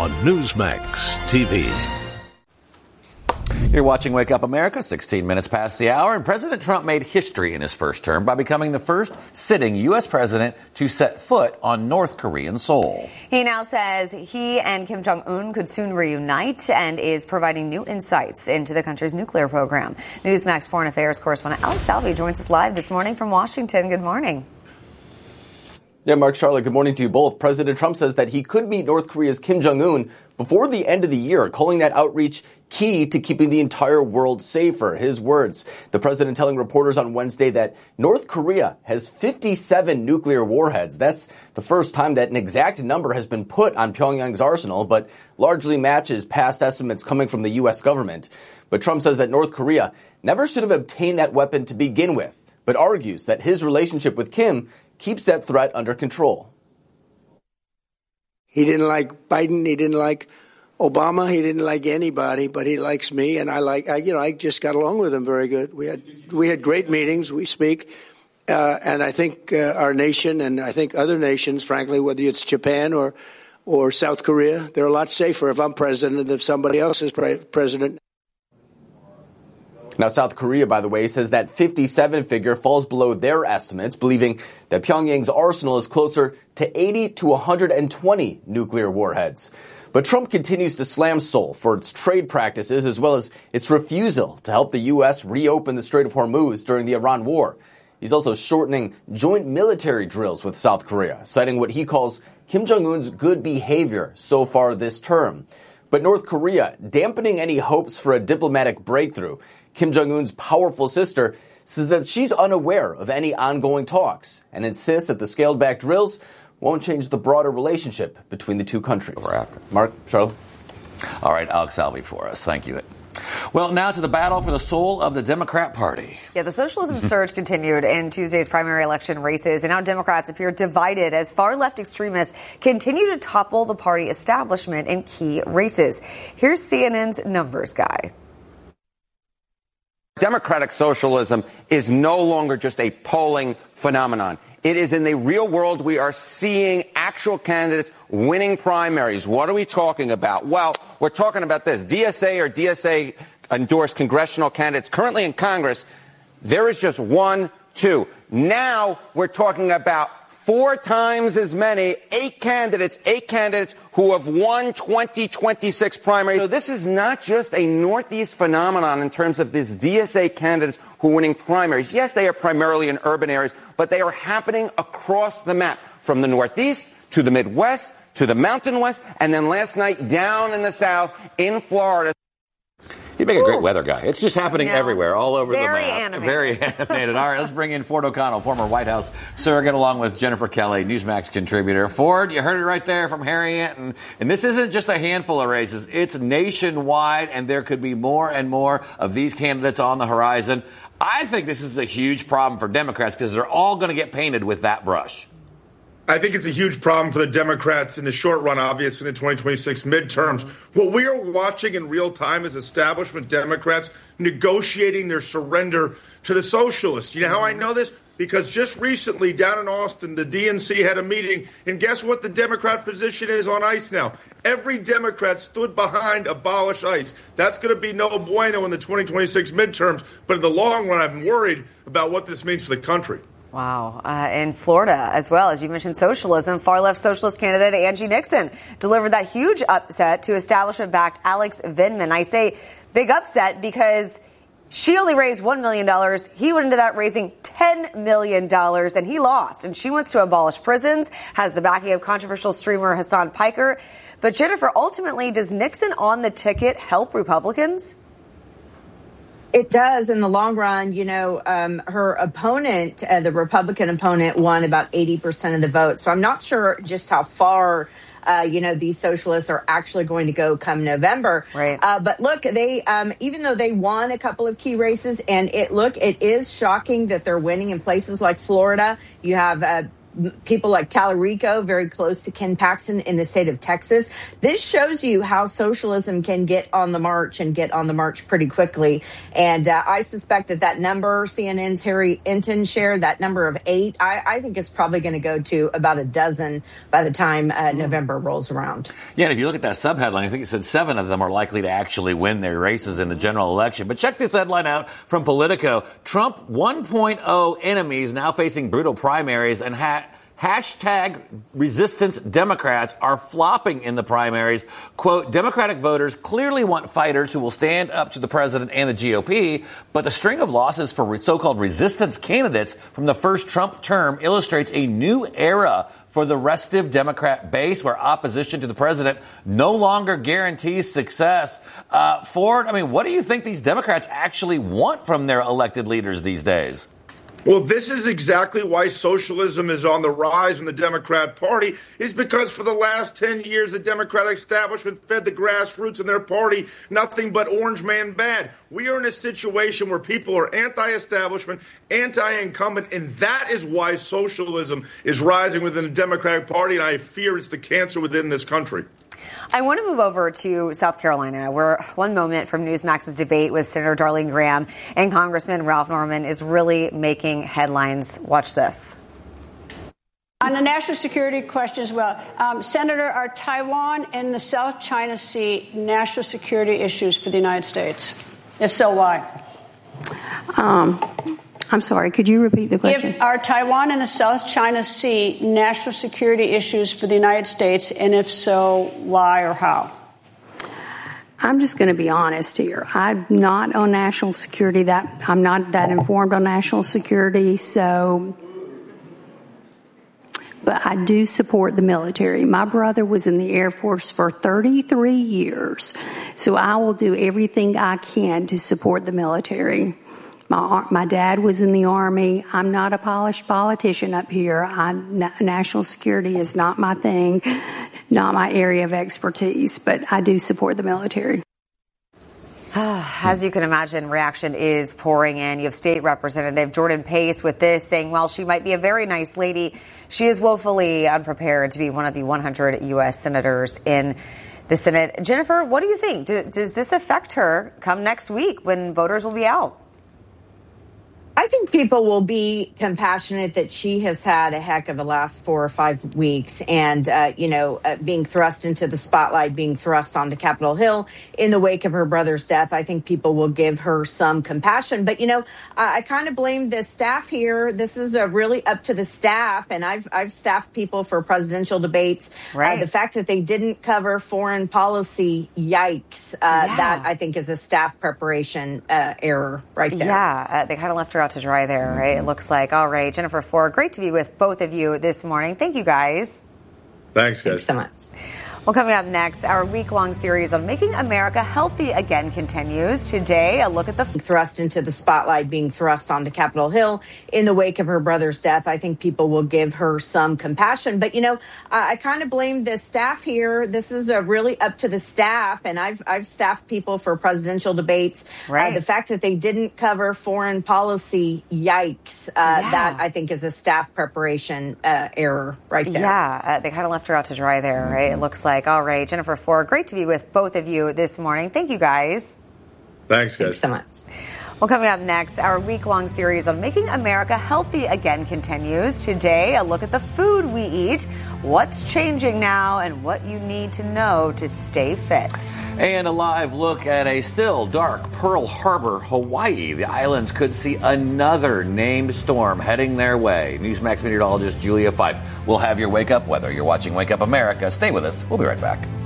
on Newsmax TV. You're watching Wake Up America, 16 minutes past the hour, and President Trump made history in his first term by becoming the first sitting U.S. president to set foot on North Korean Seoul. He now says he and Kim Jong-un could soon reunite and is providing new insights into the country's nuclear program. Newsmax Foreign Affairs correspondent Alex Salvi joins us live this morning from Washington. Good morning. Yeah, Mark, Charlotte, good morning to you both. President Trump says that he could meet North Korea's Kim Jong-un before the end of the year, calling that outreach key to keeping the entire world safer. His words. The president telling reporters on Wednesday that North Korea has 57 nuclear warheads. That's the first time that an exact number has been put on Pyongyang's arsenal, but largely matches past estimates coming from the U.S. government. But Trump says that North Korea never should have obtained that weapon to begin with, but argues that his relationship with Kim keeps that threat under control. He didn't like Biden. He didn't like Obama. He didn't like anybody, but he likes me, and I just got along with him very good. We had great meetings. We speak, and I think our nation, and I think other nations, frankly, whether it's Japan or South Korea, they're a lot safer if I'm president than if somebody else is president. Now, South Korea, by the way, says that 57 figure falls below their estimates, believing that Pyongyang's arsenal is closer to 80 to 120 nuclear warheads. But Trump continues to slam Seoul for its trade practices as well as its refusal to help the U.S. reopen the Strait of Hormuz during the Iran war. He's also shortening joint military drills with South Korea, citing what he calls Kim Jong-un's good behavior so far this term. But North Korea dampening any hopes for a diplomatic breakthrough. Kim Jong-un's powerful sister says that she's unaware of any ongoing talks and insists that the scaled-back drills won't change the broader relationship between the two countries. Mark, Charlotte. All right, Alex Salvi for us. Thank you. Well, now to the battle for the soul of the Democrat Party. Yeah, the socialism surge continued in Tuesday's primary election races, and now Democrats appear divided as far-left extremists continue to topple the party establishment in key races. Here's CNN's numbers guy. Democratic socialism is no longer just a polling phenomenon. It is in the real world. We are seeing actual candidates winning primaries. What are we talking about? Well, we're talking about this. DSA or DSA endorsed congressional candidates currently in Congress. There is just 1, 2. Now we're talking about 4 times as many, 8 candidates who have won 2026 primaries. So this is not just a Northeast phenomenon in terms of these DSA candidates who are winning primaries. Yes, they are primarily in urban areas, but they are happening across the map, from the Northeast to the Midwest to the Mountain West, and then last night down in the South in Florida. You'd make a great weather guy. It's just happening everywhere, all over the map. Animated. Very animated. All right, let's bring in Ford O'Connell, former White House surrogate, along with Jennifer Kelly, Newsmax contributor. Ford, you heard it right there from Harriet. And this isn't just a handful of races. It's nationwide, and there could be more and more of these candidates on the horizon. I think this is a huge problem for Democrats because they're all going to get painted with that brush. I think it's a huge problem for the Democrats in the short run, obviously, in the 2026 midterms. What we are watching in real time is establishment Democrats negotiating their surrender to the socialists. You know how I know this? Because just recently down in Austin, the DNC had a meeting, and guess what the Democrat position is on ICE now? Every Democrat stood behind abolish ICE. That's going to be no bueno in the 2026 midterms, but in the long run, I'm worried about what this means for the country. Wow. In Florida, as well, as you mentioned, socialism, far-left socialist candidate Angie Nixon delivered that huge upset to establishment-backed Alex Vindman. I say big upset because she only raised $1 million. He went into that raising $10 million, and he lost. And she wants to abolish prisons, has the backing of controversial streamer Hassan Piker. But, Jennifer, ultimately, does Nixon on the ticket help Republicans? It does in the long run. You know, her opponent, the Republican opponent, won about 80% of the vote. So I'm not sure just how far, these socialists are actually going to go come November. Right. But look, they even though they won a couple of key races, and it is shocking that they're winning in places like Florida. You have people like Tallarico, very close to Ken Paxton in the state of Texas. This shows you how socialism can get on the march and get on the march pretty quickly. And I suspect that number CNN's Harry Enton shared, that number of 8, I think it's probably going to go to about a dozen by the time November rolls around. Yeah, and if you look at that subheadline, I think it said 7 of them are likely to actually win their races in the general election. But check this headline out from Politico. Trump 1.0 enemies now facing brutal primaries, and hashtag resistance Democrats are flopping in the primaries. Quote, Democratic voters clearly want fighters who will stand up to the president and the GOP, but the string of losses for so-called resistance candidates from the first Trump term illustrates a new era for the restive Democrat base where opposition to the president no longer guarantees success. Ford, I mean, what do you think these Democrats actually want from their elected leaders these days? Well, this is exactly why socialism is on the rise in the Democrat Party, is because for the last 10 years, the Democratic establishment fed the grassroots in their party nothing but orange man bad. We are in a situation where people are anti-establishment, anti-incumbent, and that is why socialism is rising within the Democratic Party, and I fear it's the cancer within this country. I want to move over to South Carolina, where one moment from Newsmax's debate with Senator Darlene Graham and Congressman Ralph Norman is really making headlines. Watch this. On the national security question as well, Senator, are Taiwan and the South China Sea national security issues for the United States? If so, why? I'm sorry, could you repeat the question? Are Taiwan and the South China Sea national security issues for the United States, and if so, why or how? I'm just going to be honest here. I'm not on national security. I'm not that informed on national security, but I do support the military. My brother was in the Air Force for 33 years, so I will do everything I can to support the military. My dad was in the Army. I'm not a polished politician up here. National security is not my thing, not my area of expertise, but I do support the military. As you can imagine, reaction is pouring in. You have State Representative Jordan Pace with this, saying, while she might be a very nice lady, she is woefully unprepared to be one of the 100 U.S. senators in the Senate. Jennifer, what do you think? Does this affect her come next week when voters will be out? I think people will be compassionate that she has had a heck of the last 4 or 5 weeks and, being thrust into the spotlight, being thrust onto Capitol Hill in the wake of her brother's death. I think people will give her some compassion. But, I kind of blame the staff here. This is really up to the staff. And I've staffed people for presidential debates. Right. The fact that they didn't cover foreign policy, yikes. That, I think, is a staff preparation error right there. Yeah, they kind of left her out to dry there, right? It looks like. All right, Jennifer Ford, great to be with both of you this morning. Thank you, guys. Thanks, guys. Thanks so much. Well, coming up next, our week-long series on Making America Healthy Again continues. Today, a look at the thrust into the spotlight, being thrust onto Capitol Hill in the wake of her brother's death. I think people will give her some compassion. But, I kind of blame the staff here. This is really up to the staff. And I've staffed people for presidential debates. Right. The fact that they didn't cover foreign policy, yikes. That, I think, is a staff preparation error right there. Yeah, they kind of left her out to dry there, right? It looks like. All right, Jennifer Ford, great to be with both of you this morning. Thank you, guys. Thanks, guys. Thanks so much. Well, coming up next, our week-long series on Making America Healthy Again continues. Today, a look at the food we eat, what's changing now, and what you need to know to stay fit. And a live look at a still dark Pearl Harbor, Hawaii. The islands could see another named storm heading their way. Newsmax meteorologist Julia Fife will have your wake-up weather. You're watching Wake Up America. Stay with us. We'll be right back.